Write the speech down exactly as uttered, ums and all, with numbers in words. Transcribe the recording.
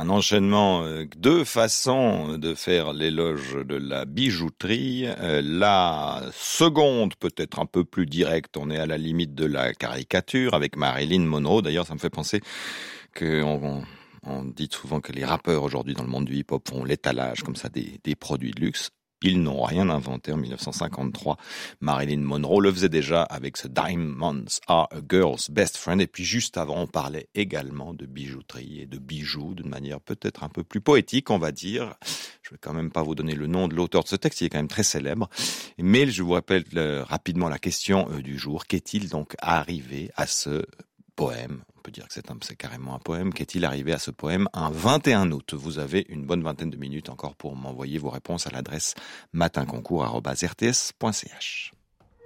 un enchaînement, euh, deux façons de faire l'éloge de la bijouterie. Euh, la seconde, peut-être un peu plus directe, on est à la limite de la caricature avec Marilyn Monroe. D'ailleurs, ça me fait penser que on, on dit souvent que les rappeurs aujourd'hui dans le monde du hip-hop font l'étalage comme ça des, des produits de luxe. Ils n'ont rien inventé en dix-neuf cent cinquante-trois. Marilyn Monroe le faisait déjà avec ce Diamonds are a girl's best friend. Et puis juste avant, on parlait également de bijouterie et de bijoux d'une manière peut-être un peu plus poétique, on va dire. Je vais quand même pas vous donner le nom de l'auteur de ce texte, il est quand même très célèbre. Mais je vous rappelle euh, rapidement la question euh, du jour. Qu'est-il donc arrivé à ce poème? On peut dire que c'est, un, c'est carrément un poème. Qu'est-il arrivé à ce poème un vingt et un août? Vous avez une bonne vingtaine de minutes encore pour m'envoyer vos réponses à l'adresse matinconcours arobase r t s point c h.